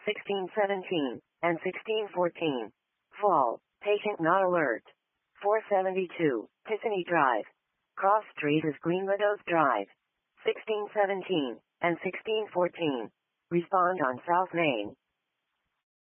1617, and 1614. Fall. Patient not alert. 472, Tiffany Drive. Cross Street is Green Meadows Drive. 1617, and 1614. Respond on South Main.